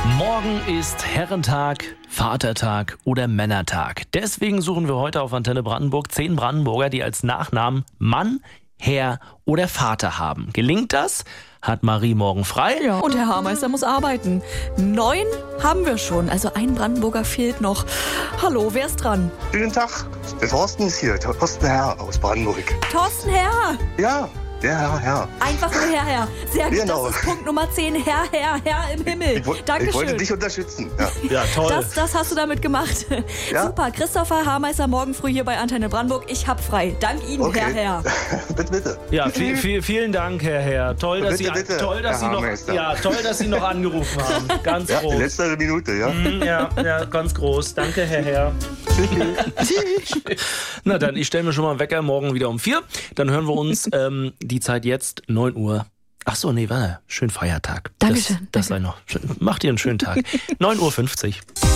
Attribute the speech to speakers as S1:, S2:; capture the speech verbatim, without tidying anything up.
S1: Morgen ist Herrentag, Vatertag oder Männertag. Deswegen suchen wir heute auf Antenne Brandenburg zehn Brandenburger, die als Nachnamen Mann, Herr oder Vater haben. Gelingt das? Hat Marie morgen frei?
S2: Ja, und Herr Haarmeister muss arbeiten. Neun haben wir schon, also ein Brandenburger fehlt noch. Hallo, wer ist dran?
S3: Guten Tag, der Thorsten ist hier, Thorsten Herr aus Brandenburg.
S2: Thorsten Herr!
S3: Ja, der Herr, Herr.
S2: Einfach nur Herr, Herr. Sehr gut,
S3: Genau.
S2: das ist Punkt Nummer zehn. Herr, Herr, Herr im Himmel.
S3: Ich, wo-
S2: Dankeschön.
S3: ich wollte dich unterstützen. Ja.
S1: Ja, toll.
S2: Das, das hast du damit gemacht.
S3: Ja.
S2: Super, Christopher Haarmeister morgen früh hier bei Antenne Brandenburg. Ich hab frei. Dank Ihnen,
S3: Okay.
S2: Herr, Herr.
S3: bitte, bitte.
S1: Ja, viel, viel, vielen Dank, Herr Herr. Toll, dass,
S3: Bitte,
S1: Sie,
S3: bitte,
S1: toll, dass,
S3: Herr
S1: Sie, noch,
S3: Haarmeister.
S1: ja, toll dass Sie noch angerufen haben. Ganz
S3: Ja,
S1: groß.
S3: in letzter Minute, ja.
S1: Mhm, Ja, ja, ganz groß. Danke, Herr Herr. Na dann, ich stelle mir schon mal einen Wecker morgen wieder um vier. Dann hören wir uns ähm, die Zeit jetzt, neun Uhr. Ach so, nee, warte. Schönen Feiertag.
S2: Dankeschön,
S1: Das, das sei noch. Macht ihr einen schönen Tag. neun Uhr fünfzig.